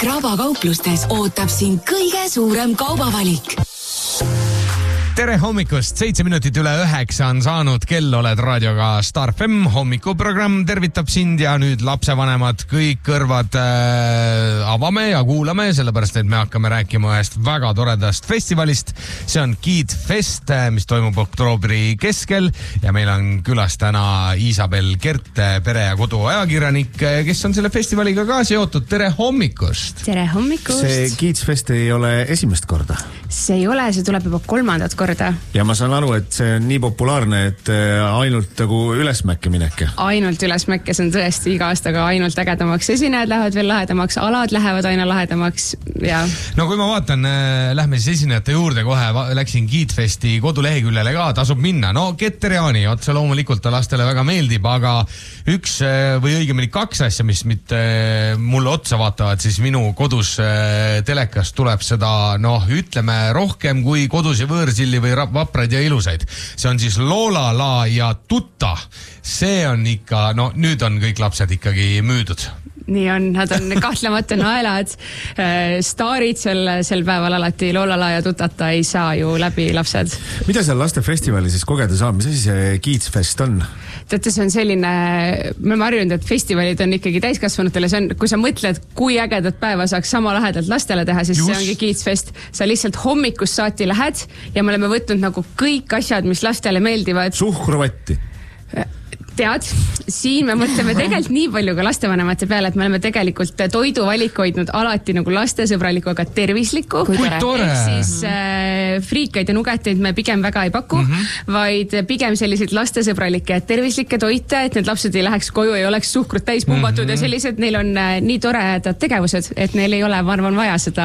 Kraba kauplustes ootab sind kõige suurem kaubavalik. Tere hommikust, 7 minutit üle 9 on saanud kell, oled raadioga Star FM, hommikuprogramm tervitab sind ja nüüd lapsevanemad kõik kõrvad avame ja kuulame, sellepärast et me hakkame rääkima ühest väga toredast festivalist. See on Kid Fest, mis toimub oktoobri keskel ja meil on külas täna Isabel Kert, pere- ja koduajakirjanik, kes on selle festivaliga ka seotud. Tere hommikust! Tere hommikust! See Kids Fest ei ole esimest korda? See ei ole, see tuleb juba 3. korda. Ja ma saan aru, et see on nii populaarne, et ainult nagu ülesmäkke mineke. Ainult ülesmäkke, see on tõesti iga aastaga ainult ägedamaks. Esinejad lähevad veel lahedamaks, alad lähevad aina lahedamaks. Ja. No kui ma vaatan, lähme siis esinejate juurde kohe, läksin Kid Festi koduleheküljele ka, tasub minna. No Keteriani, otse loomulikult ta lastele väga meeldib, aga üks või õigemini 2 asja, mis mitte mulle otsa vaatavad, siis minu kodus telekas tuleb seda, ütleme rohkem kui kodus ja võõrsilli või vapraid ja ilusaid. See on siis Lola La ja Tutta. See on ikka, nüüd on kõik lapsed ikkagi müüdud. Nii on, nad on kahtlemata naelad, staarid sel päeval alati. Lola La ja Tutata ei saa ju läbi lapsed. Mida seal lastefestivali siis kogeda saab? Mis asi see Kids Fest on? Teate, see on selline, me oleme harjunud, et festivalid on ikkagi täiskasvanutele, see on, kui sa mõtled, kui ägedat päeva saaks sama lahedalt lastele teha, siis see ongi Kids Fest. Sa lihtsalt hommikust saati lähed ja me oleme võtnud nagu kõik asjad, mis lastele meeldivad. Suhkruvatti. Tead, siin me mõtleme tegelikult nii palju ka lastevanemate peale, et me oleme tegelikult toiduvalik hoidnud alati nagu lastesõbraliku, aga tervisliku. Kui tore! Siis friikaid ja nugeteid me pigem väga ei paku, vaid pigem selliseid lastesõbralikke ja tervislikke toite, et need lapsed ei läheks koju, ei oleks suhkrut täis pumbatud ja sellised, neil on nii toredad tegevused, et neil ei ole, ma arvan, vaja seda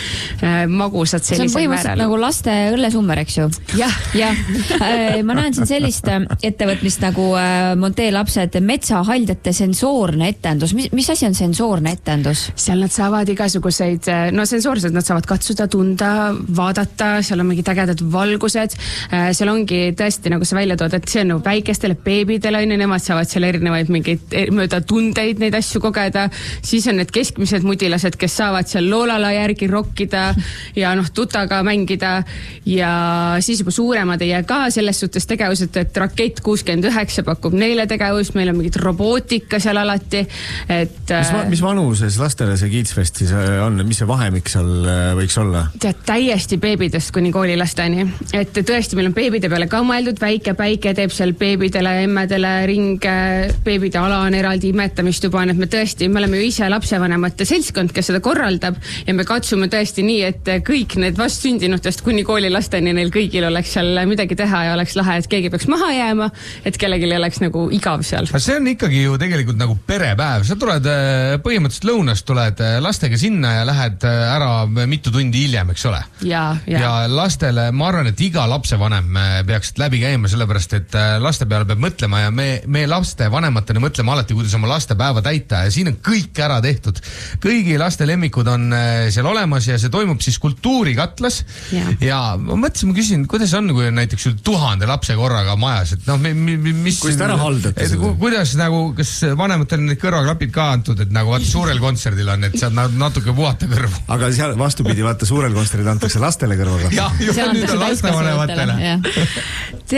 magusat sellisel määral. See on põhimõtteliselt nagu laste õllesummer, eks ju? Jah. Ma näen siin sellist ettevõtmist nagu Montee lapsed metsahaldjate sensoorne etendus. Mis asi on sensoorne etendus? Seal nad saavad igasuguseid, sensoorselt nad saavad katsuda, tunda, vaadata, seal on mingid ägedad valgused. Seal ongi tõesti, nagu sa välja tood, et see on nagu väikestele beebidele, nemad saavad seal erinevaid mingeid mööda tundeid neid asju kogeda. Siis on need keskmised mudilased, kes saavad seal Loolala järgi rokkida ja Tutaga mängida. Ja siis juba suuremad ei jää ka selles suhtes tegevused, et Rakett 69 pakub neile tegevust, meil on mingid robootika seal alati, et... Mis vanuses lastele see Kids Fest siis on? Mis see vahemik seal võiks olla? Tead, täiesti beebidest kuni koolilasteni. Et tõesti, meil on beebide peale ka mõeldud, väike päike teeb seal beebidele, emmedele ringe, beebide ala on eraldi imetamist juba, et me oleme ju ise lapsevanemate seltskond, kes seda korraldab ja me katsume tõesti nii, et kõik need vastsündinutest kuni koolilasteni neil kõigil oleks seal midagi teha ja oleks lahe, et keegi peaks maha jääma, et kellelgi ei oleks nagu igav seal. See on ikkagi ju tegelikult nagu perepäev. Sa tuled põhimõtteliselt lõunast, tuled lastega sinna ja lähed ära mitu tundi hiljem, eks ole? Ja lastele, ma arvan, et iga lapsevanem peaks läbi käima, sellepärast, et laste peale peab mõtlema ja me laste vanematena mõtleme alati, kuidas oma laste päeva täita ja siin on kõik ära tehtud. Kõigi laste lemmikud on seal olemas ja see toimub siis kultuurikatlas ja ma mõtlesin, ma küsin, kuidas on, kui on näiteks 1000 lapse korraga majas, et mis... Kuidas ära haldate seda? Kuidas nagu, kas vanematel need kõrvaklapid ka antud, et nagu vaata suurel kontserdil on, et saad natuke puhata kõrvu? Aga seal vastupidi, vaata suurel kontserdil antakse lastele kõrvaklapid. Jah, nüüd on lastevanematele.